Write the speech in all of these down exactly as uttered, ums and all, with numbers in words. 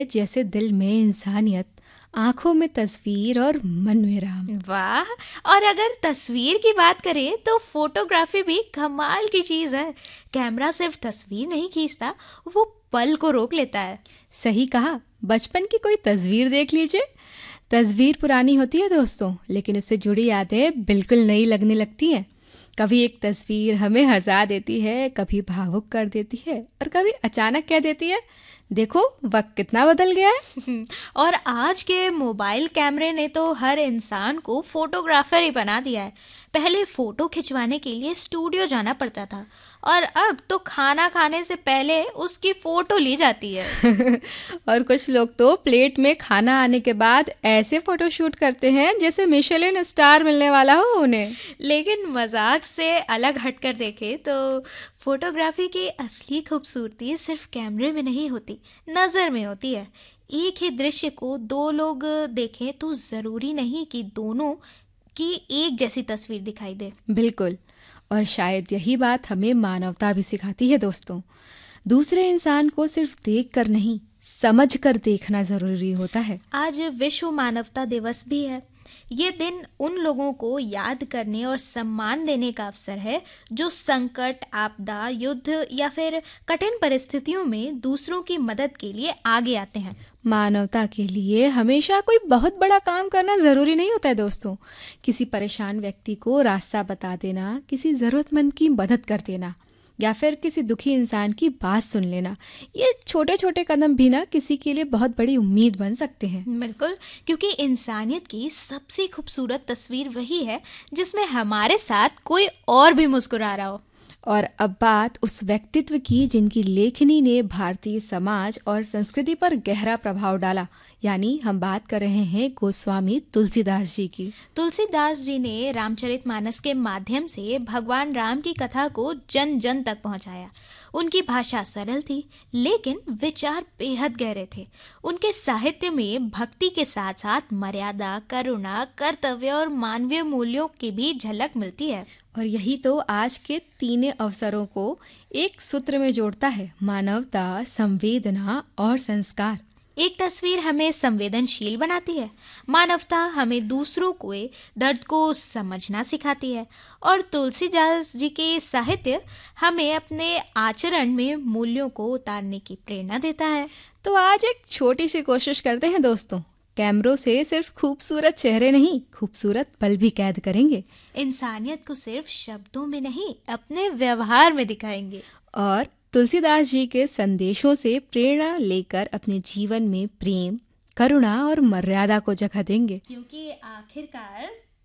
जैसे दिल में इंसानियत, आंखों में तस्वीर और मन में राम। वाह। और अगर तस्वीर की बात करें तो फोटोग्राफी भी कमाल की चीज है। कैमरा सिर्फ तस्वीर नहीं खींचता, वो पल को रोक लेता है। सही कहा। बचपन की कोई तस्वीर देख लीजिए। तस्वीर पुरानी होती है दोस्तों, लेकिन उससे जुड़ी यादें बिल्कुल नई लगने लगती हैं। कभी एक तस्वीर हमें हंसा देती है, कभी भावुक कर देती है और कभी अचानक कह देती है, देखो वक्त कितना बदल गया है। और आज के मोबाइल कैमरे ने तो हर इंसान को फोटोग्राफर ही बना दिया है। पहले फोटो खिंचवाने के लिए स्टूडियो जाना पड़ता था, और अब तो खाना खाने से पहले उसकी फोटो ली जाती है। और कुछ लोग तो प्लेट में खाना आने के बाद ऐसे फोटो शूट करते हैं जैसे मिशेलिन स्टार मिलने वाला हो उन्हें। लेकिन मजाक से अलग हटकर देखे तो फोटोग्राफी की असली खूबसूरती सिर्फ कैमरे में नहीं होती, नज़र में होती है। एक ही दृश्य को दो लोग देखें तो ज़रूरी नहीं कि दोनों की एक जैसी तस्वीर दिखाई दे। बिल्कुल। और शायद यही बात हमें मानवता भी सिखाती है दोस्तों। दूसरे इंसान को सिर्फ देख कर नहीं, समझ कर देखना जरूरी होता है। आज विश्व मानवता दिवस भी है। ये दिन उन लोगों को याद करने और सम्मान देने का अवसर है जो संकट, आपदा, युद्ध या फिर कठिन परिस्थितियों में दूसरों की मदद के लिए आगे आते हैं। मानवता के लिए हमेशा कोई बहुत बड़ा काम करना जरूरी नहीं होता है दोस्तों। किसी परेशान व्यक्ति को रास्ता बता देना, किसी जरूरतमंद की मदद कर देना या फिर किसी दुखी इंसान की बात सुन लेना, ये छोटे छोटे कदम भी ना किसी के लिए बहुत बड़ी उम्मीद बन सकते हैं। बिल्कुल, क्योंकि इंसानियत की सबसे खूबसूरत तस्वीर वही है जिसमें हमारे साथ कोई और भी मुस्कुरा रहा हो। और अब बात उस व्यक्तित्व की जिनकी लेखनी ने भारतीय समाज और संस्कृति पर गहरा प्रभाव डाला, यानी हम बात कर रहे हैं गोस्वामी तुलसीदास जी की। तुलसीदास जी ने रामचरितमानस के माध्यम से भगवान राम की कथा को जन जन तक पहुंचाया। उनकी भाषा सरल थी, लेकिन विचार बेहद गहरे थे। उनके साहित्य में भक्ति के साथ साथ मर्यादा, करुणा, कर्तव्य और मानवीय मूल्यों की भी झलक मिलती है। और यही तो आज के तीन अवसरों को एक सूत्र में जोड़ता है, मानवता, संवेदना और संस्कार। एक तस्वीर हमें संवेदनशील बनाती है, मानवता हमें दूसरों के दर्द को समझना सिखाती है, और तुलसीदास जी के साहित्य हमें अपने आचरण में मूल्यों को उतारने की प्रेरणा देता है। तो आज एक छोटी सी कोशिश करते हैं दोस्तों। कैमरों से सिर्फ खूबसूरत चेहरे नहीं, खूबसूरत पल भी कैद करेंगे। इंसानियत को सिर्फ शब्दों में नहीं, अपने व्यवहार में दिखाएंगे। और तुलसीदास जी के संदेशों से प्रेरणा लेकर अपने जीवन में प्रेम, करुणा और मर्यादा को जगह देंगे। क्योंकि आखिरकार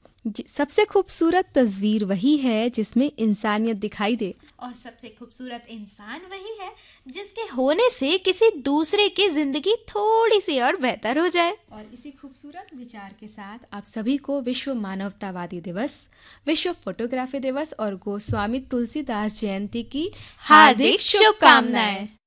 सबसे खूबसूरत तस्वीर वही है जिसमें इंसानियत दिखाई दे, और सबसे खूबसूरत इंसान वही है जिसके होने से किसी दूसरे की जिंदगी थोड़ी सी और बेहतर हो जाए। और इसी खूबसूरत विचार के साथ आप सभी को विश्व मानवतावादी दिवस, विश्व फोटोग्राफी दिवस और गोस्वामी तुलसीदास जयंती की हार्दिक शुभकामनाएं।